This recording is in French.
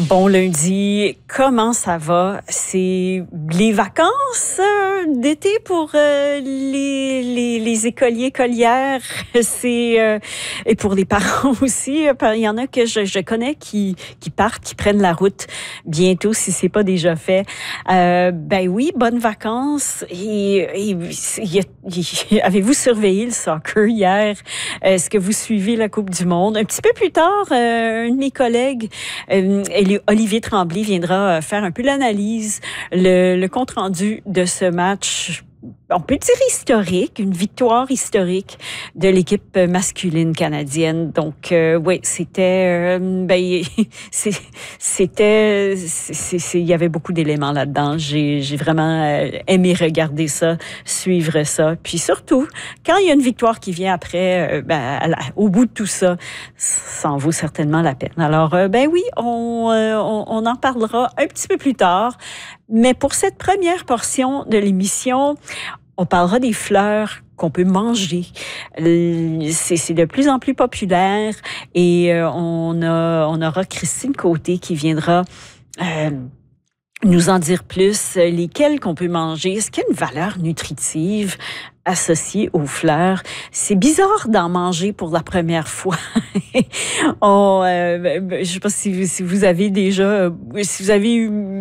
Bon lundi, comment ça va? C'est les vacances d'été pour les écoliers, écolières. Et pour les parents aussi. Il y en a que je connais qui partent, qui prennent la route bientôt, si c'est pas déjà fait. Ben oui, bonnes vacances. Avez-vous surveillé le soccer hier? Est-ce que vous suivez la Coupe du Monde? Un petit peu plus tard, un de mes collègues, Olivier Tremblay, viendra faire un peu l'analyse, le compte-rendu de ce match. On peut dire historique, une victoire historique de l'équipe masculine canadienne. Donc, oui, c'était, il y avait beaucoup d'éléments là-dedans. J'ai vraiment aimé regarder ça, suivre ça. Puis surtout, quand il y a une victoire qui vient après, au bout de tout ça, ça en vaut certainement la peine. Alors, oui, on en parlera un petit peu plus tard. Mais pour cette première portion de l'émission, on parlera des fleurs qu'on peut manger. C'est de plus en plus populaire et on aura Christine Côté qui viendra nous en dire plus. Lesquelles qu'on peut manger? Est-ce qu'il y a une valeur nutritive associée aux fleurs? C'est bizarre d'en manger pour la première fois. Je ne sais pas si vous avez déjà, si vous avez eu